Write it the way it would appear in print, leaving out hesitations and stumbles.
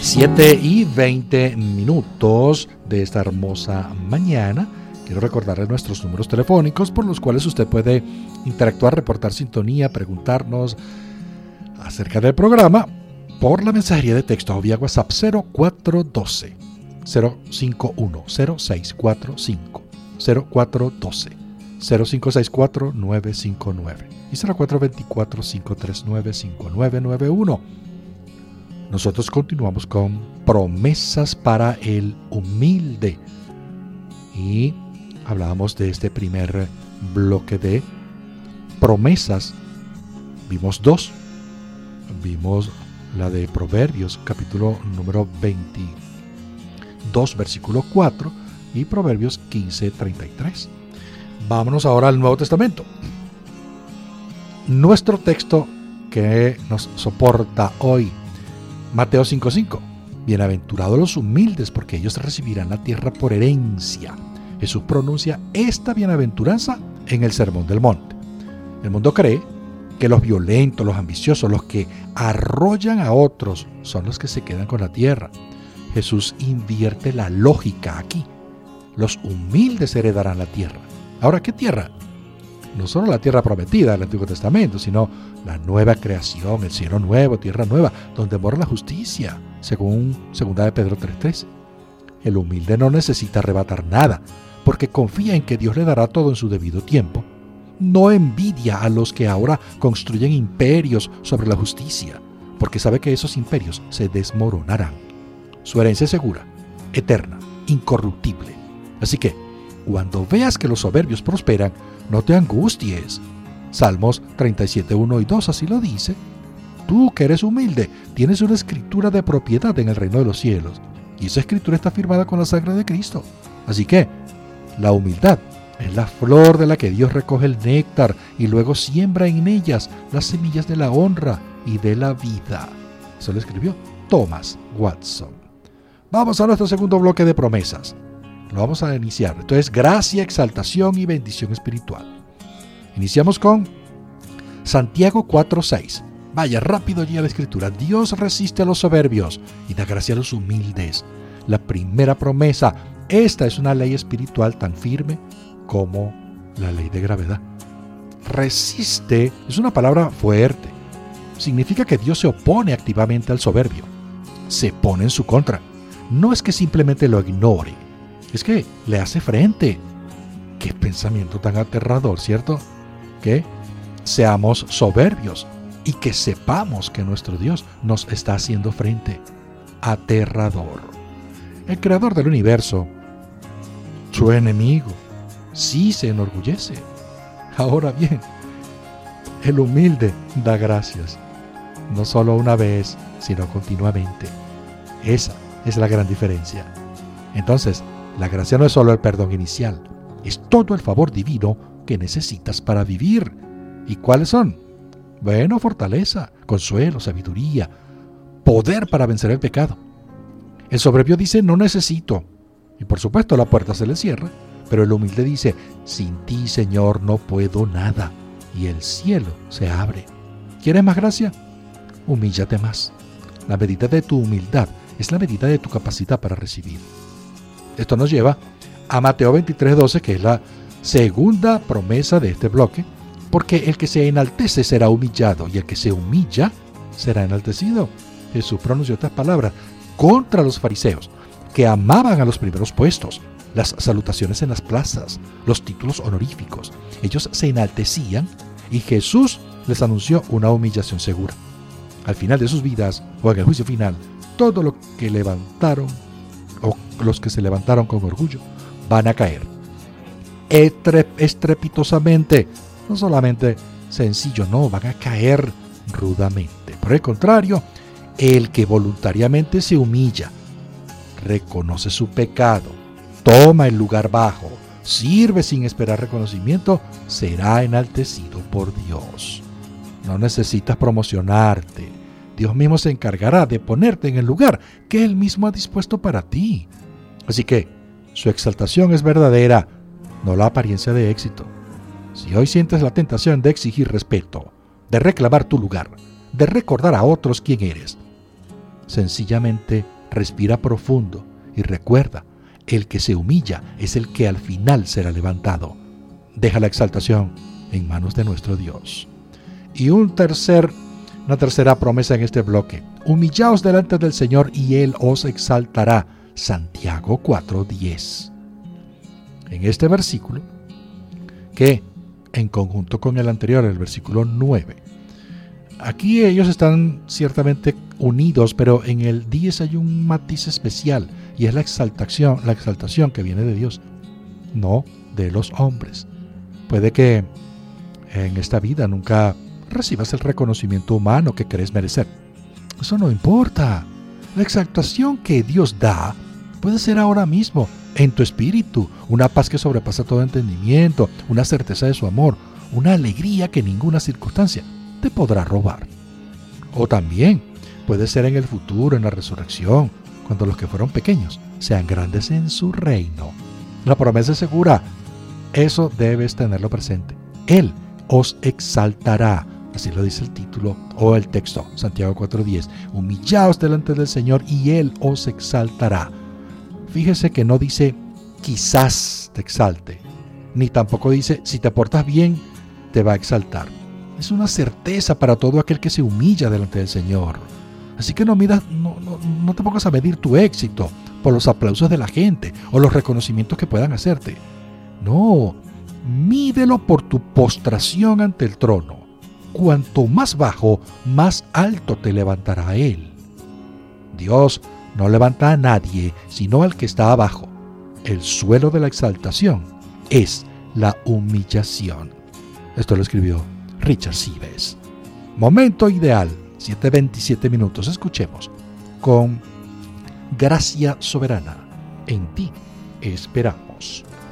7:20 de esta hermosa mañana. Quiero recordarle nuestros números telefónicos por los cuales usted puede interactuar, reportar sintonía, preguntarnos acerca del programa por la mensajería de texto o vía WhatsApp 0412 051 0645 0412 0564 959 y 0424 539 5991. Nosotros continuamos con promesas para el humilde y hablábamos de este primer bloque de promesas. Vimos dos. Vimos la de Proverbios, capítulo número 22, versículo 4 y Proverbios 15:33. Vámonos ahora al Nuevo Testamento. Nuestro texto que nos soporta hoy, Mateo 5:5. Bienaventurados los humildes, porque ellos recibirán la tierra por herencia. Jesús pronuncia esta bienaventuranza en el Sermón del Monte. El mundo cree que los violentos, los ambiciosos, los que arrollan a otros, son los que se quedan con la tierra. Jesús invierte la lógica aquí. Los humildes heredarán la tierra. Ahora, ¿qué tierra? No solo la tierra prometida del Antiguo Testamento, sino la nueva creación, el cielo nuevo, tierra nueva, donde mora la justicia, según 2 de Pedro 3:13. El humilde no necesita arrebatar nada, porque confía en que Dios le dará todo en su debido tiempo. No envidia a los que ahora construyen imperios sobre la justicia, porque sabe que esos imperios se desmoronarán. Su herencia es segura, eterna, incorruptible. Así que, cuando veas que los soberbios prosperan, no te angusties. Salmos 37:1 y 2 así lo dice. Tú que eres humilde, tienes una escritura de propiedad en el reino de los cielos, y esa escritura está firmada con la sangre de Cristo. Así que, la humildad es la flor de la que Dios recoge el néctar y luego siembra en ellas las semillas de la honra y de la vida. Eso lo escribió Thomas Watson. Vamos a nuestro segundo bloque de promesas. Lo vamos a iniciar. Esto es gracia, exaltación y bendición espiritual. Iniciamos con Santiago 4:6. Vaya, rápido llega la escritura. Dios resiste a los soberbios y da gracia a los humildes. La primera promesa. Esta es una ley espiritual tan firme como la ley de gravedad. Resiste es una palabra fuerte. Significa que Dios se opone activamente al soberbio. Se pone en su contra. No es que simplemente lo ignore. Es que le hace frente. Qué pensamiento tan aterrador, ¿cierto? Que seamos soberbios y que sepamos que nuestro Dios nos está haciendo frente. Aterrador. El creador del universo, su enemigo, sí se enorgullece. Ahora bien, el humilde da gracias, no solo una vez, sino continuamente. Esa es la gran diferencia. Entonces, la gracia no es solo el perdón inicial, es todo el favor divino que necesitas para vivir. ¿Y cuáles son? Bueno, fortaleza, consuelo, sabiduría, poder para vencer el pecado. El soberbio dice, no necesito. Y por supuesto la puerta se le cierra, pero el humilde dice, sin ti, Señor, no puedo nada. Y el cielo se abre. ¿Quieres más gracia? Humíllate más. La medida de tu humildad es la medida de tu capacidad para recibir. Esto nos lleva a Mateo 23:12, que es la segunda promesa de este bloque, porque el que se enaltece será humillado y el que se humilla será enaltecido. Jesús pronunció estas palabras contra los fariseos, que amaban a los primeros puestos, las salutaciones en las plazas, los títulos honoríficos. Ellos se enaltecían y Jesús les anunció una humillación segura. Al final de sus vidas, o en el juicio final, todo lo que levantaron, o los que se levantaron con orgullo, van a caer estrepitosamente. No solamente sencillo, no, van a caer rudamente. Por el contrario, el que voluntariamente se humilla, reconoce su pecado, toma el lugar bajo, sirve sin esperar reconocimiento, será enaltecido por Dios. No necesitas promocionarte. Dios mismo se encargará de ponerte en el lugar que Él mismo ha dispuesto para ti. Así que su exaltación es verdadera, no la apariencia de éxito. Si hoy sientes la tentación de exigir respeto, de reclamar tu lugar, de recordar a otros quién eres, sencillamente respira profundo y recuerda, el que se humilla es el que al final será levantado. Deja la exaltación en manos de nuestro Dios. Y una tercera promesa en este bloque. Humillaos delante del Señor y Él os exaltará. Santiago 4:10. En este versículo, que en conjunto con el anterior, el versículo 9, aquí ellos están ciertamente unidos, pero en el 10 hay un matiz especial, y es la exaltación que viene de Dios, no de los hombres. Puede que en esta vida nunca recibas el reconocimiento humano que crees merecer. Eso no importa. La exaltación que Dios da puede ser ahora mismo en tu espíritu, una paz que sobrepasa todo entendimiento, una certeza de su amor, una alegría que ninguna circunstancia te podrá robar. O también puede ser en el futuro, en la resurrección, cuando los que fueron pequeños sean grandes en su reino. La promesa es segura. Eso debes tenerlo presente. Él os exaltará. Así lo dice el título o el texto, Santiago 4:10. Humillaos delante del Señor y Él os exaltará. Fíjese que no dice quizás te exalte, ni tampoco dice si te portas bien te va a exaltar. Es una certeza para todo aquel que se humilla delante del Señor. Así que no te pongas a medir tu éxito por los aplausos de la gente o los reconocimientos que puedan hacerte. No, mídelo por tu postración ante el trono. Cuanto más bajo, más alto te levantará Él. Dios no levanta a nadie, sino al que está abajo. El suelo de la exaltación es la humillación. Esto lo escribió Richard Sives. Momento ideal, 7:27 minutos. Escuchemos con Gracia Soberana. En ti esperamos.